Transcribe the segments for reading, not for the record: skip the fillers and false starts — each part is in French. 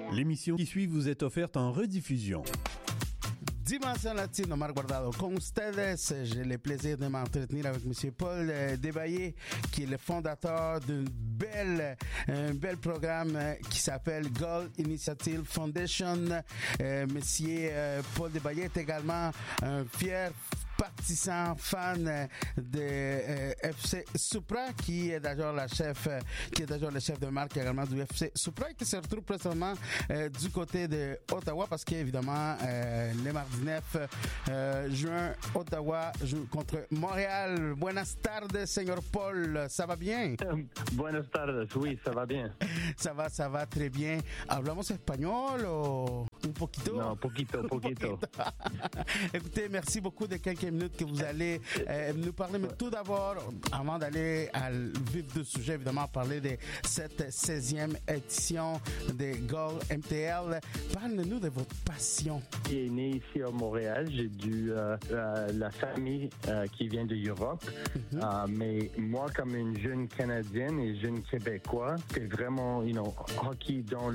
L'émission qui suit vous est offerte en rediffusion. Dimension Latine, Omar Guardado con ustedes. J'ai le plaisir de m'entretenir avec M. Paul Desbaillés, qui est le fondateur d'un bel programme qui s'appelle Goal Initiative Foundation. Monsieur Paul Desbaillés est également un fier partisan fan de FC Supra, qui est d'ailleurs le chef de marque également du FC Supra, qui se retrouve présentement du côté de Ottawa, parce qu'évidemment le mardi 9 juin, Ottawa joue contre Montréal. Buenas tardes, señor Paul, ça va bien? Buenas tardes, oui, ça va bien. Ça va très bien. ¿Hablamos español o un poquito? Non, poquito. Écoutez, merci beaucoup de quelques minutes que vous allez nous parler. Mais tout d'abord, avant d'aller à vif du sujet, évidemment, parler de cette 16e édition de Goal MTL, parlez-nous de votre passion. Je suis né ici à Montréal. J'ai la famille qui vient de Europe. Mais moi, comme une jeune Canadienne et jeune Québécois, c'est vraiment, hockey dans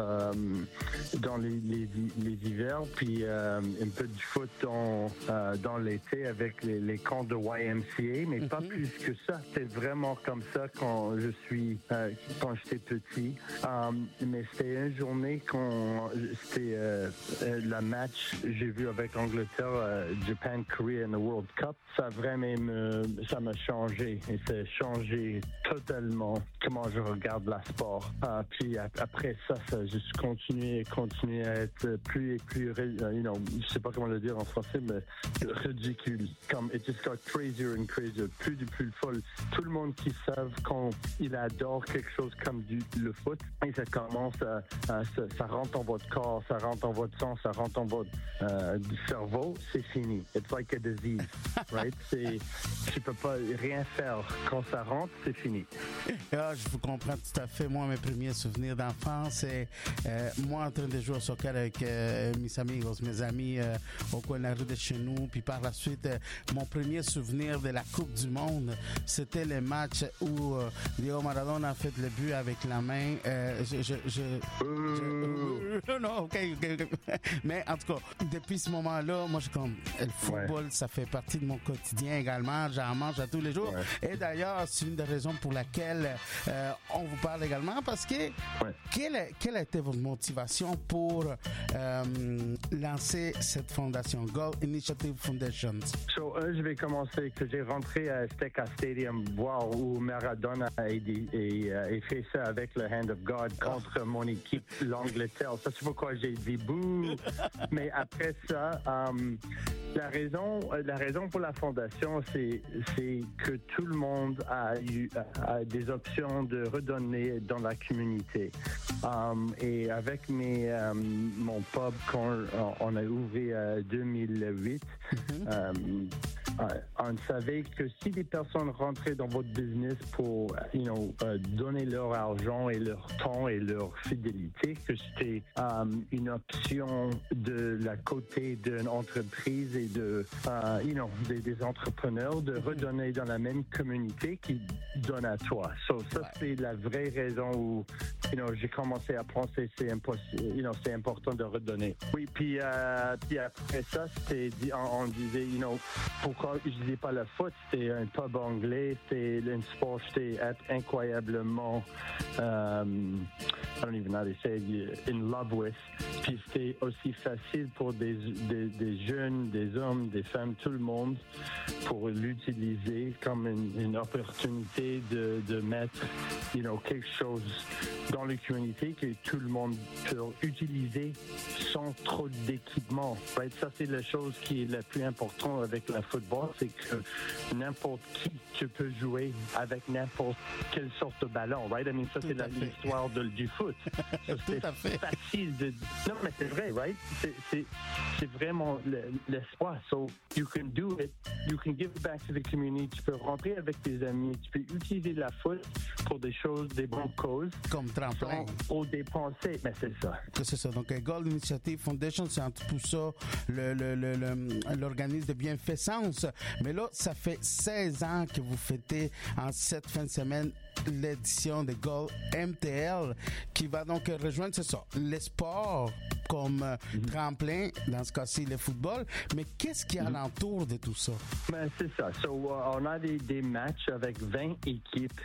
les hivers, puis un peu du foot dans l'été avec les camps de YMCA, mais pas plus que ça. C'était vraiment comme ça quand j'étais petit. Mais c'était une journée c'était la match j'ai vu avec Angleterre, Japan, Korea in the World Cup. Ça m'a changé, et ça a changé totalement comment je regarde la sport. Puis après ça a juste continué à être plus et plus, je sais pas comment le dire en français, mais ridicule. Comme it just got crazier and crazier, plus folle. Tout le monde qui savent quand il adore quelque chose comme le foot, et ça commence ça rentre dans votre corps, ça rentre dans votre sang, ça rentre dans votre cerveau, c'est fini. It's like a disease, right? Tu peux pas rien faire. Quand ça rentre, c'est fini. Je vous comprends tout à fait. Moi, mes premiers souvenirs d'enfance, c'est moi en train de jouer au soccer avec mes amis au coin de la rue de chez nous. Puis par la suite, mon premier souvenir de la Coupe du Monde, c'était le match où Diego Maradona a fait le but avec la main. Non, ok. Mais en tout cas, depuis ce moment-là, moi, le football, ça fait partie de mon quotidien également. J'en mange à tous les jours. Ouais. Et d'ailleurs, c'est une des raisons pour laquelle on vous parle également, parce que quelle a été votre motivation pour lancer cette fondation, Goal Initiative Foundation? Je vais commencer que j'ai rentré à Azteca Stadium voir où Maradona a fait ça avec le Hand of God contre mon équipe, l'Angleterre. Ça, c'est pourquoi j'ai dit bouh. Mais après ça, la raison pour la fondation, c'est que tout le monde a des options de redonner dans la communauté. Et avec mon pub quand on a ouvert en 2008, on savait que si des personnes rentraient dans votre business pour donner leur argent et leur temps et leur fidélité, que c'était une option de la côté d'une entreprise et des entrepreneurs de redonner dans la même communauté qui donne à toi. C'est la vraie raison où j'ai commencé à penser c'est important de redonner. Oui, puis après ça, on disait, pourquoi je disais pas le foot, c'était un pub anglais, c'était un sport j'étais incroyablement, I don't even know how to say, in love with. Puis c'était aussi facile pour des jeunes, des hommes, des femmes, tout le monde, pour l'utiliser comme une opportunité de mettre, quelque chose dans la communauté que tout le monde peut utiliser sans trop d'équipement. Right? Ça, c'est la chose qui est la plus importante avec le football, c'est que n'importe qui tu peux jouer avec n'importe quelle sorte de ballon. Right? Ça, c'est l'histoire du foot. Ça, c'est facile de... Non, mais c'est vrai, right? C'est vraiment l'espoir. So, you can do it. You can give it back to the community. Tu peux rentrer avec tes amis. Tu peux utiliser la foot pour des choses, des bonnes causes. Comme tremplin. Sans dépenser. Mais c'est ça. C'est ça. Donc, Goal Initiative Foundation, c'est en tout ça l'organisme de bienfaisance. Mais là, ça fait 16 ans que vous fêtez en cette fin de semaine l'édition de Goal MTL qui va donc rejoindre, c'est ça, les sports comme tremplin, dans ce cas-ci le football, mais qu'est-ce qu'il y a alentour de tout ça? Ben, c'est ça. On a des matchs avec 20 équipes,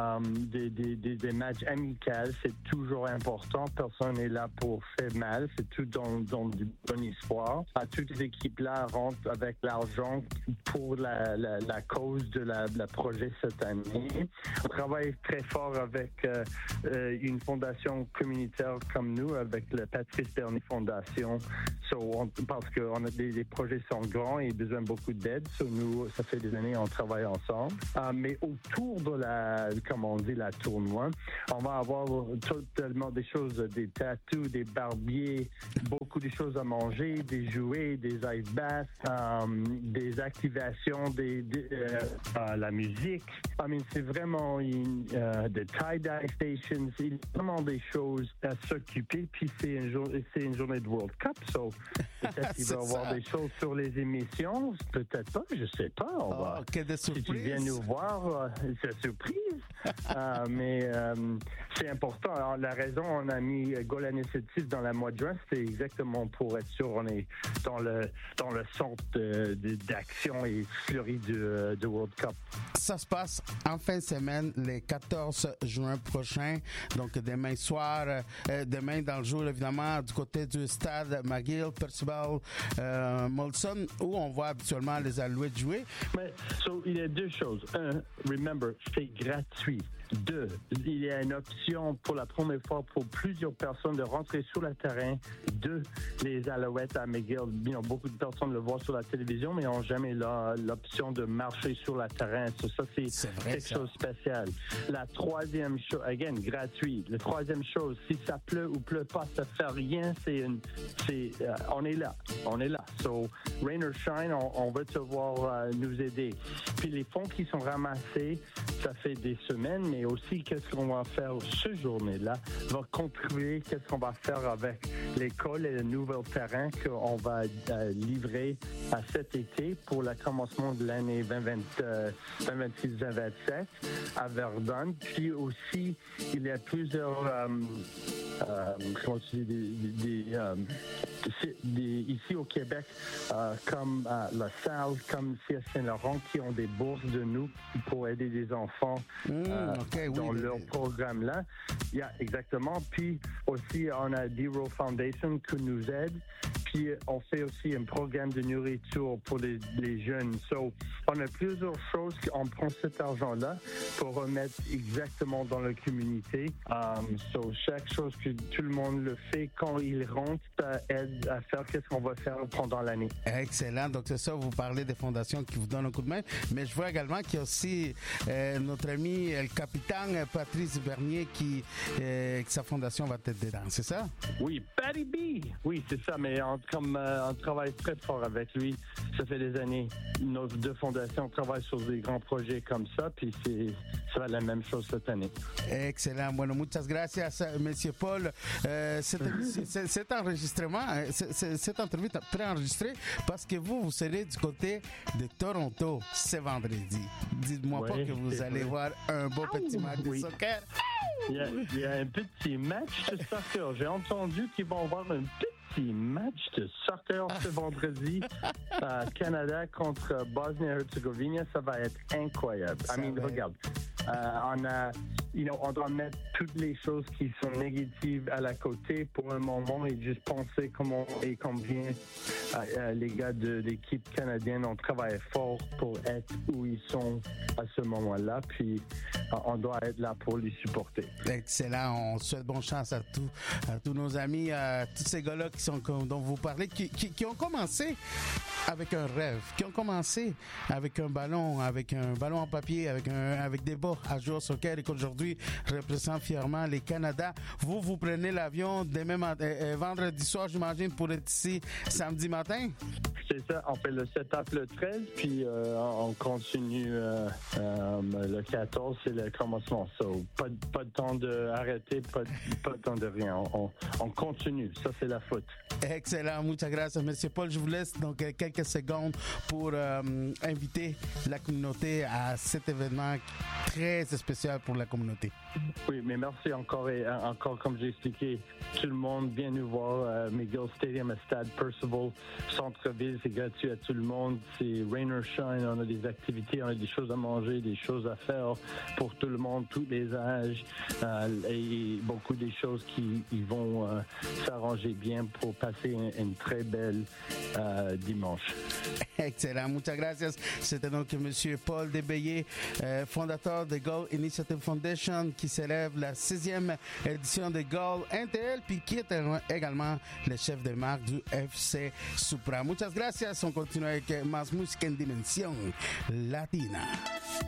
des matchs amicaux. C'est toujours important. Personne n'est là pour faire mal. C'est tout dans du bon espoir. Toutes les équipes-là rentrent avec l'argent pour la cause de la projet cette année. On travaille très fort avec une fondation communautaire comme nous, avec la Patrice Bernier Fondation. Parce que les projets sont grands et besoin beaucoup d'aide. Nous, ça fait des années on travaille ensemble. Mais autour de la tournoi, on va avoir totalement des choses, des tatous, des barbiers, beaucoup de choses à manger, des jouets, des ice baths, des activations, la musique. C'est vraiment des tie-dye stations. Il y a vraiment des choses à s'occuper. Puis c'est une journée de World Cup, peut-être qu'il va y avoir des choses sur les émissions, peut-être pas, je sais pas. Si tu viens nous voir, c'est une surprise. Mais c'est important. Alors, la raison, on a mis Goal Initiative dans la mois de juin, c'est exactement pour être sûr on est dans le centre d'action et fleurie de World Cup. Ça se passe en fin de semaine, le 14 juin prochain, donc demain soir, demain dans le jour évidemment du côté du stade McGill, Percival, Molson, où on voit habituellement les Alouettes jouer. Mais, il y a deux choses. Un, remember, c'est gratuit. Deux, il y a une option pour la première fois pour plusieurs personnes de rentrer sur le terrain de les Alouettes à McGill. Beaucoup de personnes le voient sur la télévision, mais n'ont jamais l'option de marcher sur le terrain. Ça, c'est quelque chose de spécial. La troisième chose, again, gratuit. La troisième chose, si ça pleut ou pleut pas, ça fait rien. On est là. On est là. So, rain or shine, on veut te voir nous aider. Puis les fonds qui sont ramassés, ça fait des semaines, mais aussi qu'est-ce qu'on va faire ce journée-là va contribuer qu'est-ce qu'on va faire avec l'école et le nouvel terrain qu'on va livrer à cet été pour le commencement de l'année 2026-2027 à Verdun. Puis aussi, il y a plusieurs ici au Québec, comme La Salle, comme C.S. Saint-Laurent, qui ont des bourses de nous pour aider les enfants dans leur programme-là. Exactement. Puis aussi, on a D-Row Foundation qui nous aide. Puis on fait aussi un programme de nourriture pour les jeunes. On a plusieurs choses qu'on prend cet argent-là pour remettre exactement dans la communauté. Chaque chose que tout le monde le fait quand il rentre, ça aide à faire qu'est-ce qu'on va faire pendant l'année. Excellent. Donc c'est ça, vous parlez des fondations qui vous donnent un coup de main, mais je vois également qu'il y a aussi notre ami le capitaine Patrice Bernier qui sa fondation va être dedans, c'est ça? Oui, Patty B. Oui, c'est ça, mais on travaille très fort avec lui. Ça fait des années. Nos deux fondations travaillent sur des grands projets comme ça, puis ça va être la même chose cette année. Excellent. Bueno, muchas gracias, Monsieur Paul. Cet enregistrement, cette entrevue est préenregistrée parce que vous serez du côté de Toronto ce vendredi. Dites-moi pas que vous allez voir un beau petit match de soccer. Il y a un petit match de soccer. J'ai entendu qu'ils vont avoir un petit match de soccer ce vendredi. Canada contre Bosnie-Herzégovine. Ça va être incroyable. Regarde. On doit mettre toutes les choses qui sont négatives à la côté pour un moment et juste penser comment et combien les gars de l'équipe canadienne ont travaillé fort pour être où ils sont à ce moment-là. Puis on doit être là pour les supporter. Excellent. On souhaite bonne chance à tous nos amis, à tous ces gars-là dont vous parlez, qui ont commencé avec un rêve, qui ont commencé avec un ballon en papier, avec des bas à jouer au soccer et qu'aujourd'hui aujourd'hui représente fièrement le Canada. Vous prenez l'avion demain vendredi soir, j'imagine, pour être ici samedi matin? C'est ça, on fait le setup le 13, puis on continue le 14, c'est le commencement. So, pas de temps d'arrêter, pas de temps de rien. On continue, ça c'est la faute. Excellent, muchas gracias, Monsieur Paul. Je vous laisse donc quelques secondes pour inviter la communauté à cet événement très spécial pour la communauté. Oui, mais merci encore et encore, comme j'ai expliqué, tout le monde vient nous voir. McGill Stadium, à Stade Percival, centre-ville, c'est gratuit à tout le monde. C'est rain or shine, on a des activités, on a des choses à manger, des choses à faire pour tout le monde, tous les âges, et beaucoup des choses qui vont s'arranger bien pour passer une très belle dimanche. Excellent, muchas gracias. C'était donc M. Paul Desbayers, fondateur de Goal Initiative Foundation, qui célèbre la 6e édition de Goal NTL, puis qui est également le chef de marque du FC Supra. Muchas gracias. On continue avec más música en dimensión latina.